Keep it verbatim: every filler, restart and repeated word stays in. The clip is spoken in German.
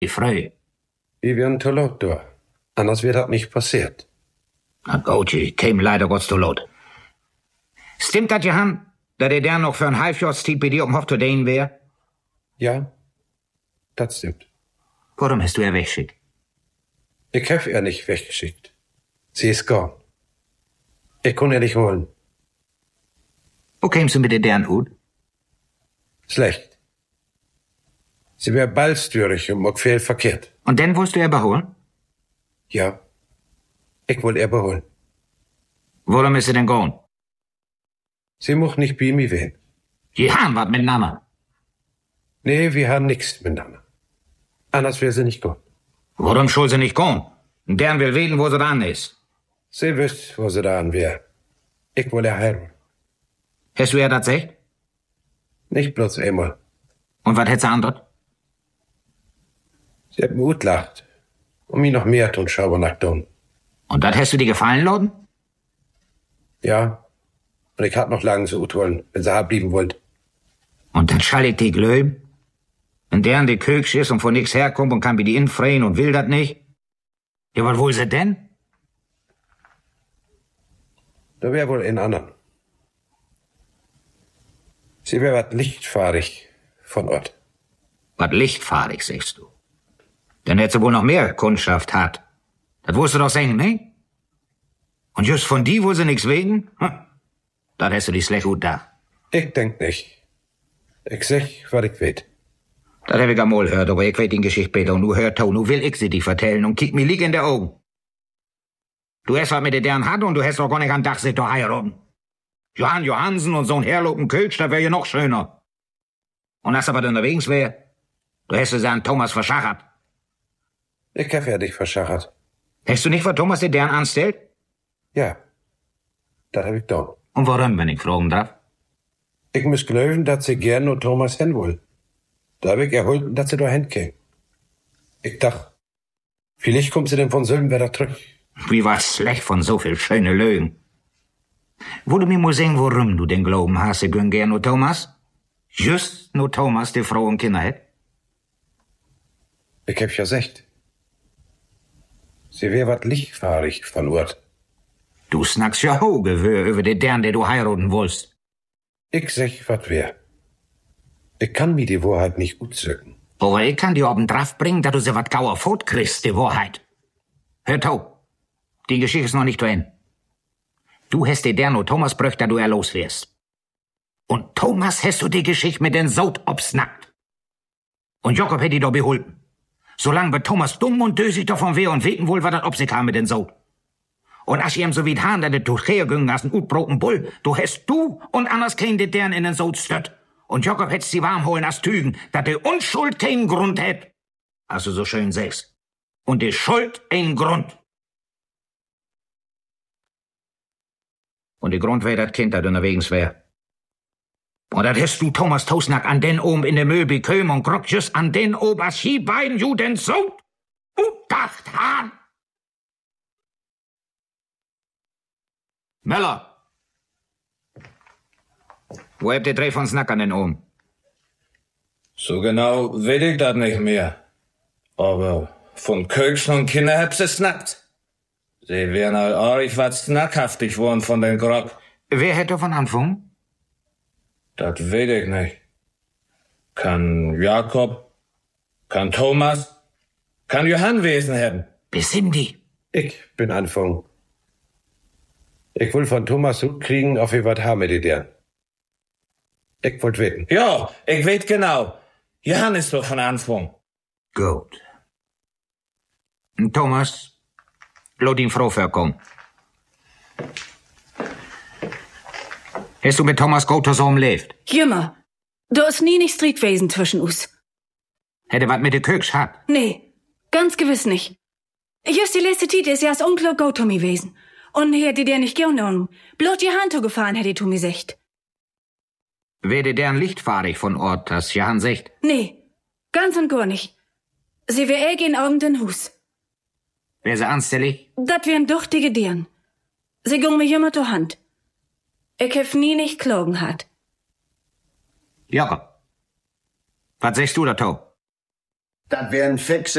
Die Frau. Wir wären zu laut da. Anders wäre das nicht passiert. Na gut, ich käme leider Gott zu laut. Stimmt das, Johann, dass der der noch für ein Halbjahrszeit bei dir um Hof zu dehnen wär? Ja, das stimmt. Warum hast du er weggeschickt? Ich hab er nicht weggeschickt. Sie ist gone. Ich kann er nicht holen. Wo kämst du mit der deren Hut? Schlecht. Sie wär ballstürig und mag viel verkehrt. Und dann wolltest du er beholen? Ja. Ich will er beholen. Warum ist sie denn gone? Sie muss nicht bei mir wehen. Die haben was miteinander. Nee, wir haben nichts miteinander. Anders wär sie nicht gone. Warum soll sie nicht gone? Und deren will weten, wo sie dran ist. Sie wisst, wo sie dran wär. Ich will er heiraten. Hast du ihr das gesagt? Nicht bloß einmal. Und was hätt sie antwortet? Sie hat mir gut gelacht. Und mir noch mehr tun Schabernack tun. Und das hast du dir gefallen lassen? Ja. Und ich hab noch lange so gut wollen, wenn sie blieben wollt. Und das schall ich die glöben? Wenn deren die Köksch ist und von nix herkommt und kann bei die infreien und will das nicht? Ja, was will sie denn? Da wär wohl ein anderen. Sie wär wat lichtfahrig von Ort. Was lichtfahrig, sagst du? Dann hätt sie wohl noch mehr Kundschaft hat. Das wirst du doch sagen, ne? Und just von die, wo sie nix wegen? Hm. Das hast du die schlecht gut da. Ich denk nicht. Ich sag, was ich weet. Das hab ich amol gehört, aber ich weet die Geschichte besser und du hört to, nu will ich sie dir vertellen und kick mir lieg in der Augen. Du hast was mit der deren hat und du hast doch gar nicht an Dach sich doch heiraten. Johann Johansen und so ein herlopen Kölsch, das wär ja noch schöner. Und das aber unterwegs wär, du hast es an Thomas verschachert. Ich hab ja dich verschachert. Hast du nicht von Thomas den deren anstellt? Ja. Das hab ich da. Und warum, wenn ich fragen darf? Ich muss glauben, dass sie gern nur Thomas hin will. Da hab ich erholt, dass sie da hinkäme. Ich dacht, vielleicht kommt sie denn von Söllenwerder zurück. Wie war's schlecht von so viel schöne Lügen. Wo du mir mal sehen, warum du den Glauben hast, sie gönn gern nur Thomas? Just nur Thomas, die Frau und Kinder hat? Ich hab ja gesagt. Sie wär wat lichtfahrig von Ort. Du snackst ja Hogewör über den deren, der du heiraten wollst. Ich sag, wat wär. Ich kann mir die Wahrheit nicht gut sögen. Aber ich kann dir oben drauf bringen, dass du sie wat gauer fort kriegst, die Wahrheit. Hör to, die Geschichte ist noch nicht zu Ende. Du hast dir der nur Thomas bröcht, da du er los wärst. Und Thomas hast du die Geschichte mit den Sod obsnackt. Und Jakob hätt die doch beholpen. Solang wird Thomas dumm und dösig davon weh und weten wohl, was das ob sich haben mit den Sod. Und als ihm so wie han, dass du hergüngen hast, ein utbroken Bull, du hast du und anders kein de deren in den Sod stött. Und Jakob hätt's sie warm holen als Tügen, dass die Unschuld keinen Grund hätt. Hast du so schön sagst. Und die Schuld ein Grund. Und die Grund wär das Kind, das unterwegs wär. Und das hast du Thomas Tosnack an den oben in der Möbel köm und grockt just an den oben, als die beiden Juden so udacht han. Möller! Wo habt ihr drei von Snack an den oben? So genau weiß ich das nicht mehr. Aber von Kölschen und Kinder hab's es snackt. Sie wären halt arg was snackhaftig worden von den Grock. Wer hätte von Anfang? Das weiß ich nicht. Kann Jakob, kann Thomas, kann Johann Wesen haben. Besinn die. Ich bin Anfang. Ich will von Thomas Hut kriegen, auf wie wat haben mit die deren. Ich wollt wetten. Ja, ich weet genau. Johann ist doch von Anfang. Gut. Und Thomas, lass ihn froh verkommen. Hast du mit Thomas gut zusammen lebt? Jümmer, du ist nie nicht Street gewesen zwischen uns. Hätte wat mit de Köks hat? Nee, ganz gewiss nicht. Just die letzte Zeit ist ja das Onkel gut zu mir gewesen. Und hätte der nicht genommen. Bloß die Hand gefahren, hätte du mir gesagt. Werde deren lichtfahrig von Ort, das Johann sagt? Nee, ganz und gar nicht. Sie wär eh in Augen den Hus. Wär sie anstellig? Dat wären duchtige Deren. Sie gung mir immer zur Hand. Ich hef nie nicht klogen hat. Jakob, was sagst du da, Tau? Das wären fixe